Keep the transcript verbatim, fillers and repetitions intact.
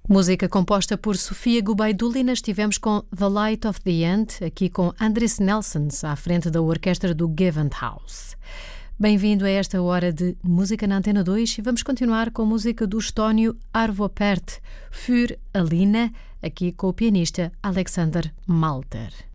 Música composta por Sofia Gubaidulina. Estivemos com The Light of the End, aqui com Andris Nelsons, à frente da orquestra do Gewandhaus. Bem-vindo a esta hora de Música na Antena dois e vamos continuar com a música do estónio Arvo Pärt, Für Alina, aqui com o pianista Alexander Malter.